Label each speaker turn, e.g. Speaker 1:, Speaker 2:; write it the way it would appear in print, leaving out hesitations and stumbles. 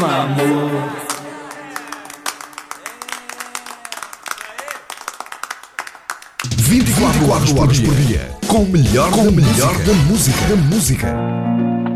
Speaker 1: amor.
Speaker 2: 24 horas por dia, com o melhor da música.